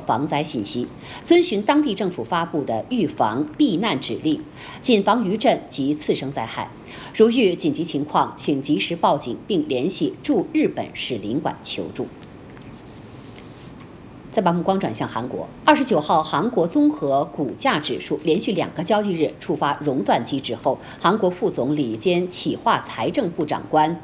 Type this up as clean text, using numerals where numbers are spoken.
防灾信息，遵循当地政府发布的预防避难指令，谨防余震及次生灾害。如遇紧急情况，请及时报警，并联系驻日本使领馆求助。再把目光转向韩国，29号，韩国综合股价指数连续2个交易日触发熔断机制后，韩国副总理兼企划财政部长官